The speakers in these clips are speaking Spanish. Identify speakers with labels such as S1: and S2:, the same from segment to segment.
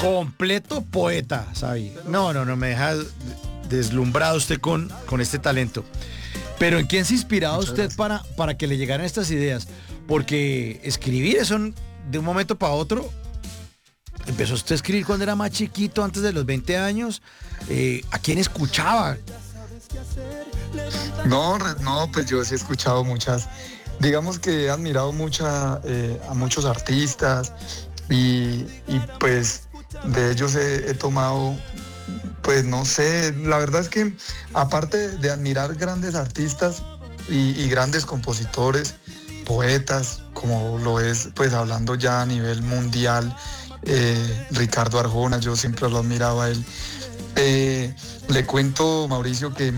S1: Completo poeta, Xavi. No, me deja deslumbrado usted con este talento. Pero ¿en quién se ha inspirado
S2: Muchas
S1: usted
S2: gracias.
S1: para que le llegaran estas ideas? Porque escribir eso de un momento para otro. ¿Empezó usted a escribir cuando era más chiquito, antes de los 20 años? ¿A quién escuchaba?
S2: No, no, pues yo sí he escuchado muchas, digamos que he admirado a muchos artistas pues de ellos he tomado, pues no sé, la verdad es que aparte de admirar grandes artistas y grandes compositores, poetas, como lo es, pues hablando ya a nivel mundial, Ricardo Arjona, yo siempre lo admiraba a él. Le cuento, Mauricio, que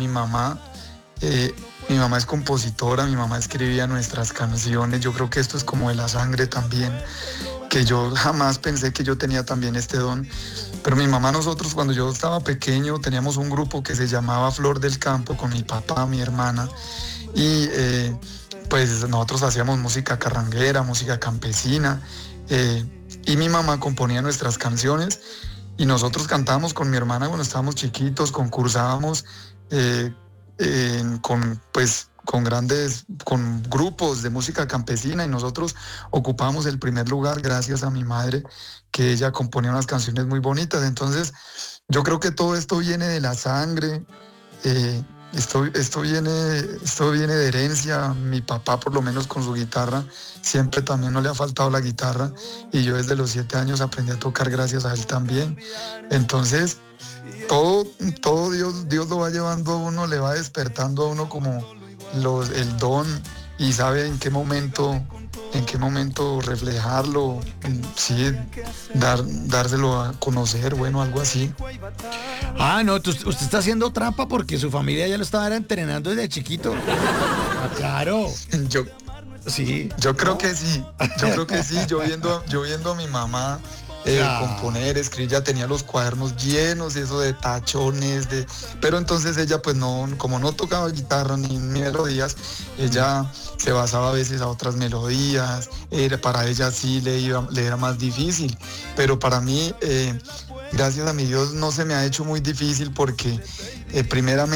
S2: mi mamá es compositora, mi mamá escribía nuestras canciones, yo creo que esto es como de la sangre también, que yo jamás pensé que yo tenía también este don, pero mi mamá, nosotros cuando yo estaba pequeño teníamos un grupo que se llamaba Flor del Campo con mi papá, mi hermana, y pues nosotros hacíamos música carranguera, música campesina, y mi mamá componía nuestras canciones y nosotros cantábamos con mi hermana cuando estábamos chiquitos, concursábamos eh, con grupos de música campesina y nosotros ocupábamos el primer lugar gracias a mi madre, que ella componía unas canciones muy bonitas. Entonces, yo creo que todo esto viene de la sangre. eh, esto viene de herencia. Mi papá, por lo menos con su guitarra, siempre también no le ha faltado la guitarra y yo desde los 7 años aprendí a tocar gracias a él también. Entonces, todo, todo Dios lo va llevando a uno, le va despertando a uno como el don y sabe en qué momento reflejarlo, sí, dárselo a conocer, bueno, algo así.
S1: Ah, no, usted está haciendo trampa porque su familia ya lo estaba entrenando desde chiquito. Ah, claro,
S2: Yo,
S1: sí,
S2: Yo creo
S1: ¿no?
S2: que sí, yo viendo a mi mamá
S1: Ah,
S2: componer, escribir, ya tenía los cuadernos llenos, eso de tachones, pero entonces ella pues no, como no tocaba guitarra ni melodías, ella se basaba a veces a otras melodías, para ella sí le era más difícil, pero para mí, gracias a mi Dios, no se me ha hecho muy difícil porque primeramente